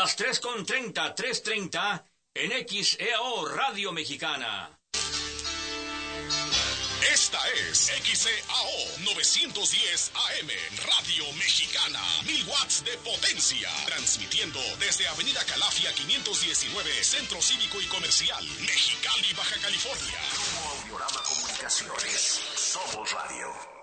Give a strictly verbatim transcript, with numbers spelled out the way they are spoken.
Las tres con treinta, tres treinta en X E A O Radio Mexicana. Esta es X E A O novecientos diez A M, Radio Mexicana, mil watts de potencia, transmitiendo desde Avenida Calafia quinientos diecinueve, Centro Cívico y Comercial, Mexicali, Baja California. Grupo Audiorama Comunicaciones, somos radio.